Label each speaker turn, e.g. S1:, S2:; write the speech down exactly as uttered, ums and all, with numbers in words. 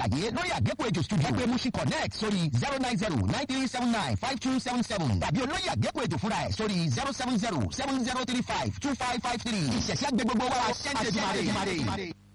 S1: àyè lórí àgékù ejò studio. ẹ pè Mushin Connect sórí zero nine zero nine three seven nine five two seven seven tàbí olóyè àgékù ejò fúnra ẹ̀ sórí zero seven zero seven zero three five two five five three. ìṣẹ̀ṣẹ̀ gbé gbogbo wa ṣẹ́ńtẹ̀ jùmọ̀rẹ́.